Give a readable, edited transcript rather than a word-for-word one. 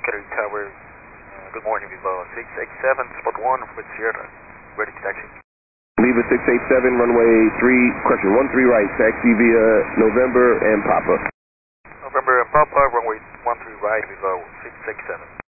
Kennedy Tower, good morning, Vivo 687, spot 1 with Sierra, ready to taxi. Lima 687, runway 13 right, taxi via November and Papa. November and Papa, runway 13 right, Vivo 687.